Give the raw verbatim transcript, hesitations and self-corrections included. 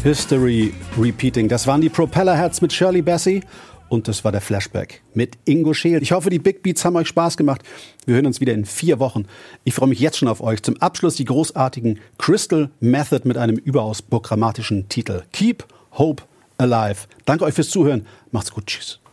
History Repeating. Das waren die Propellerheads mit Shirley Bassey und das war der Flashback mit Ingo Scheel. Ich hoffe, die Big Beats haben euch Spaß gemacht. Wir hören uns wieder in vier Wochen. Ich freue mich jetzt schon auf euch. Zum Abschluss die großartigen Crystal Method mit einem überaus programmatischen Titel. Keep Hope Alive. Danke euch fürs Zuhören. Macht's gut. Tschüss.